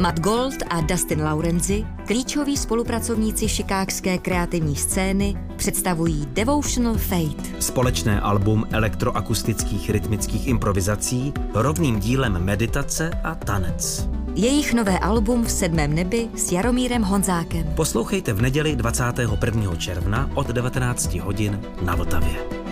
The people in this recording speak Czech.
Matt Gold a Dustin Laurenzi, klíčoví spolupracovníci chicagské kreativní scény, představují Devotional Fate. Společné album elektroakustických rytmických improvizací, rovným dílem meditace a tanec. Jejich nové album V sedmém nebi s Jaromírem Honzákem. Poslouchejte v neděli 21. června od 19 hodin na Vltavě.